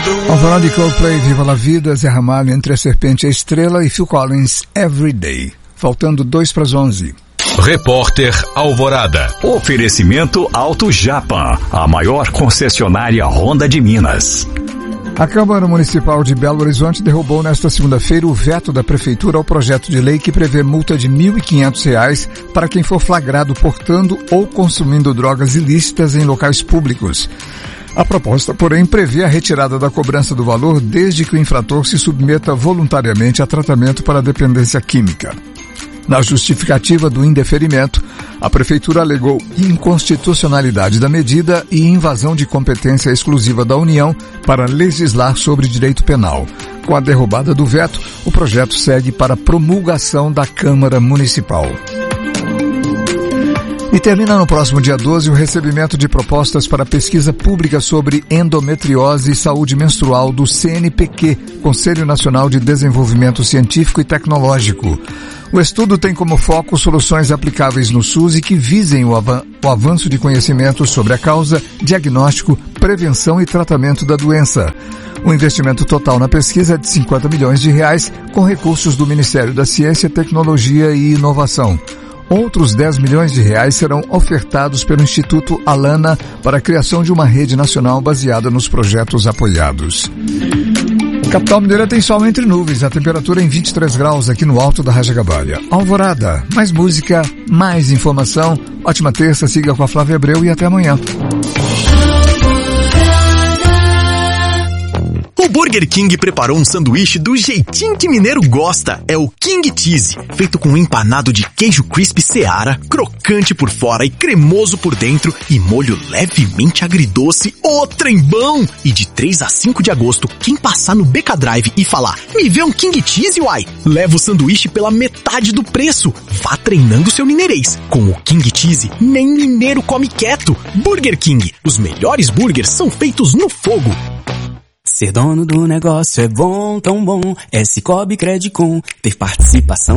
Alvorada e Coldplay, Viva la Vida, Zé Ramalho, Entre a Serpente e a Estrela e Phil Collins, Every Day. Faltando 2:11. Repórter Alvorada. Oferecimento Auto Japan, a maior concessionária Honda de Minas. A Câmara Municipal de Belo Horizonte derrubou nesta segunda-feira o veto da Prefeitura ao projeto de lei que prevê multa de R$ 1.500 para quem for flagrado portando ou consumindo drogas ilícitas em locais públicos. A proposta, porém, prevê a retirada da cobrança do valor desde que o infrator se submeta voluntariamente a tratamento para dependência química. Na justificativa do indeferimento, a Prefeitura alegou inconstitucionalidade da medida e invasão de competência exclusiva da União para legislar sobre direito penal. Com a derrubada do veto, o projeto segue para promulgação da Câmara Municipal. E termina no próximo dia 12 o recebimento de propostas para pesquisa pública sobre endometriose e saúde menstrual do CNPq, Conselho Nacional de Desenvolvimento Científico e Tecnológico. O estudo tem como foco soluções aplicáveis no SUS e que visem o avanço de conhecimento sobre a causa, diagnóstico, prevenção e tratamento da doença. O investimento total na pesquisa é de R$ 50 milhões, com recursos do Ministério da Ciência, Tecnologia e Inovação. Outros R$ 10 milhões serão ofertados pelo Instituto Alana para a criação de uma rede nacional baseada nos projetos apoiados. Capital Mineira tem sol entre nuvens, a temperatura em 23 graus aqui no alto da Rajagabalha. Alvorada, mais música, mais informação. Ótima terça, siga com a Flávia Abreu e até amanhã. O Burger King preparou um sanduíche do jeitinho que mineiro gosta. É o King Cheese, feito com um empanado de queijo crispy Seara, crocante por fora e cremoso por dentro e molho levemente agridoce. Ô, trem bom! E de 3 a 5 de agosto, quem passar no BK Drive e falar, me vê um King Cheese, uai, leva o sanduíche pela metade do preço. Vá treinando seu mineirês. Com o King Cheese, nem mineiro come quieto. Burger King, os melhores burgers são feitos no fogo. Ser dono do negócio é bom, tão bom. É Cicobi Credicom, ter participação